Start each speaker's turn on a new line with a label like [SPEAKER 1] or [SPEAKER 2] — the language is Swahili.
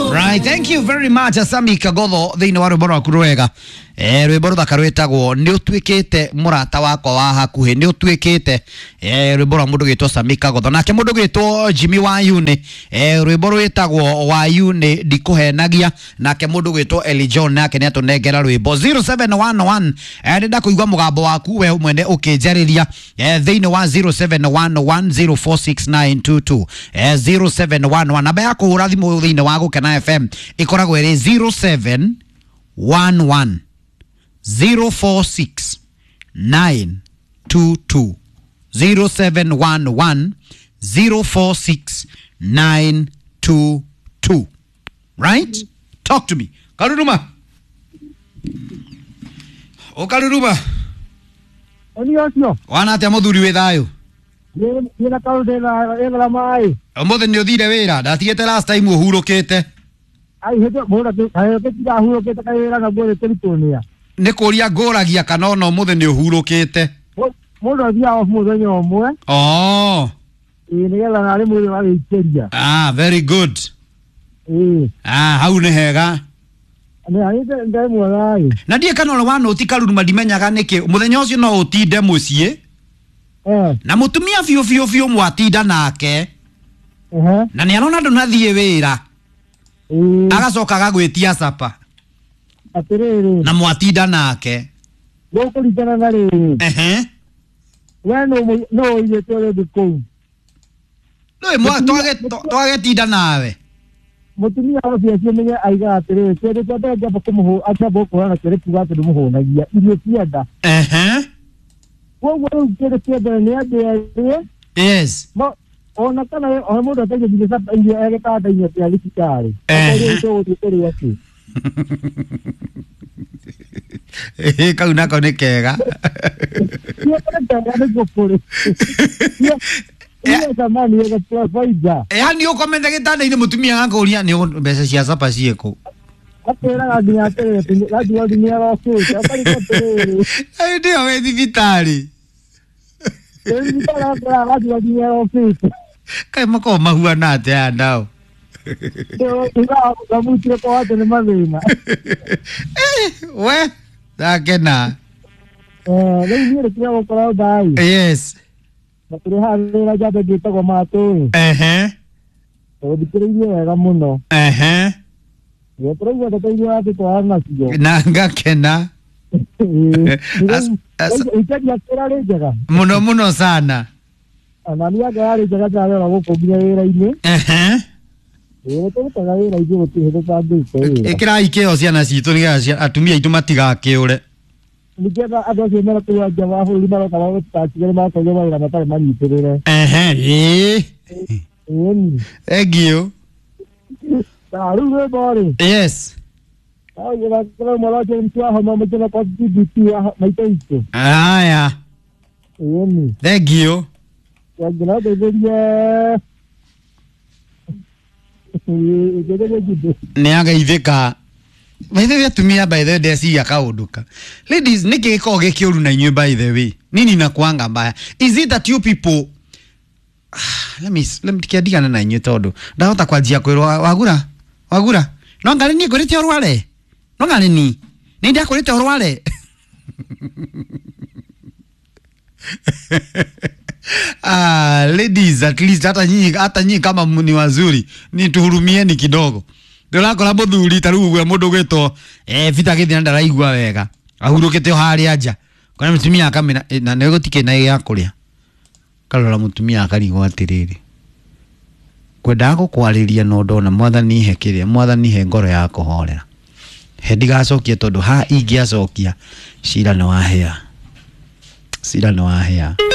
[SPEAKER 1] Right, thank you very much Sami Kagodho thini wa rwimbo rwaku rwega. Rwimbo ruthaka rwitagwo ni utwikite murata wakwa wa hakuhi, ni utwikite rwimbo rwa mundu gitwo Sami Kagodho, nake mundu gitwo Jimmy Wayune, rwimbo rwitagwo Wayune ndikuhenagia, nake mundu gitwo Eli John nake ni atunengera rwimbo 0711 ndenda kuigwa mugambo waku we mwene ukinjariria thini wa 0711046922 0711 namba ya kuhura thimu thini wa Gukena FM ikoragwo iri 0711 046922 0711 046922. Right? Talk to me. Karuruma. O Karuruma.
[SPEAKER 2] Onio.
[SPEAKER 1] Wana te muthuri we thayo.
[SPEAKER 2] Nina kaudela egla mai.
[SPEAKER 1] Omothe ni uthire wira, ndatigete last time uhurukite.
[SPEAKER 2] Ai hete bora ke tiga hurukite kaira na bore teritonia.
[SPEAKER 1] Ni kuria nguragia kana ona omothe ni uhurukite.
[SPEAKER 2] Mundu athia off muthenya omwe.
[SPEAKER 1] Oh.
[SPEAKER 2] Nigetha nari mwiri wa gĩiteria.
[SPEAKER 1] Ah, very good. Hau ni hega.
[SPEAKER 2] Ni aite ndai mwagai.
[SPEAKER 1] Na ndie kana ona wana utikaruruma ndimenyaga niki muthenya ucio no utinde mucie. Na mutumia fio mwatinda nake. Na ni arona ndu nathie wira. Agacoka gagwitia sapa.
[SPEAKER 2] Atiriri.
[SPEAKER 1] Na mwatinda nake.
[SPEAKER 2] Gukuringana na riri. We no yetore dikou.
[SPEAKER 1] No twagetinda nawe.
[SPEAKER 2] Mutumia ucio cimenye aiga atiriri, kende twende ngamba kumuhu atabo kuhana kere kiga kindu muhunagia irio cienda. Woguo kende kienda ni ande.
[SPEAKER 1] Yes.
[SPEAKER 2] Ona kana o mundu atage thigisa irio egekanda-inĩ cia thibitari.
[SPEAKER 1] Kau nako ni kega. Yani ukomende gitanda-inĩ mutumia agakuria ni mbeca cia sapa cieko.
[SPEAKER 2] Ateraga nginya aterete radio nginya rokite akarikoteri.
[SPEAKER 1] Ai ndio we thibitari. Kai mako mahua nate andao. We dakena. Yes. Nanga kena. Muno sana.
[SPEAKER 2] Anania gari jaga jaga wako kubia wira-ini. Tukaga wira-ini gutihire bandite.
[SPEAKER 1] Ikira ikeo ciana citu ni atumia itu matigakiure.
[SPEAKER 2] Nigetha andu acio mera tuwa java buri maroka gutacigere makoge wira matari manyitirire. Thank you. Taru bori.
[SPEAKER 1] Yes.
[SPEAKER 2] Aya kama maraje mtua homa mjana kwa DBT maitaitu.
[SPEAKER 1] Aya. Thank you. Ni agaithika by the way atumia by the way desi akaunduka ladies niki giko gikiuru na inyu by the way nini na kuanga mbaya is it that you people let me kiadigana na inyu tondu ndahota kwanjia kwirwa wagura no ngari ni ngurite orware no ngari ni ndia kurite orware ladies at least hata nyinyi kama ni wazuri ni tuhurumieni kidogo. Ndio kora muthuri taru gwe mundu gwetwo vita githina ndaraigua wega ahurukite hari anja kana mutumia akamena na nego tike na ya kuria kalora mutumia akarigwa atiriri kwenda gukwariria no ndona mwathani he kiria mwathani he ngoro ya kuhorera hendi gacokie tondu ha ingiacokia cira no wahea